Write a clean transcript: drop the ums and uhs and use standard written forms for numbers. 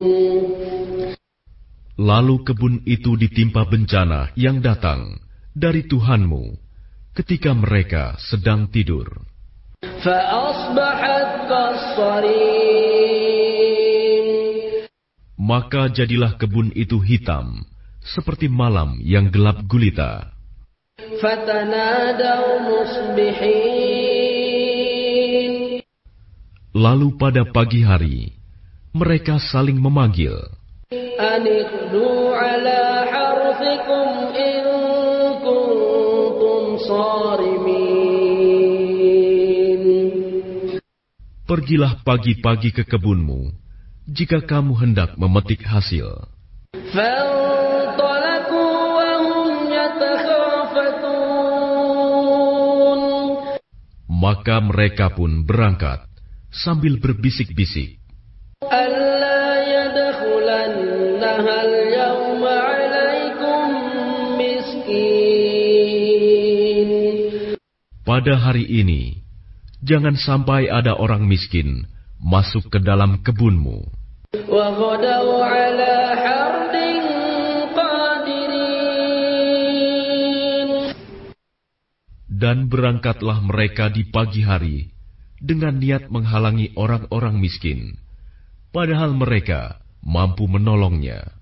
Lalu kebun itu ditimpa bencana yang datang dari Tuhanmu ketika mereka sedang tidur. Maka jadilah kebun itu hitam seperti malam yang gelap gulita. Lalu pada pagi hari mereka saling memanggil, pergilah pagi-pagi ke kebunmu jika kamu hendak memetik hasil. Maka mereka pun berangkat sambil berbisik-bisik, pada hari ini jangan sampai ada orang miskin masuk ke dalam kebunmu. Dan berangkatlah mereka di pagi hari dengan niat menghalangi orang-orang miskin, padahal mereka mampu menolongnya.